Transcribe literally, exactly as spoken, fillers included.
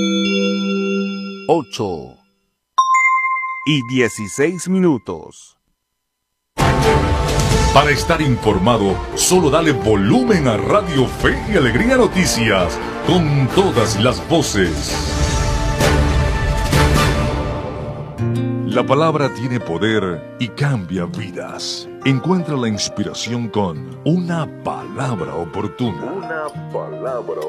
ocho y dieciséis minutos. Para estar informado, solo dale volumen a Radio Fe y Alegría Noticias, con todas las voces. La palabra tiene poder y cambia vidas. Encuentra la inspiración con una palabra oportuna. Una palabra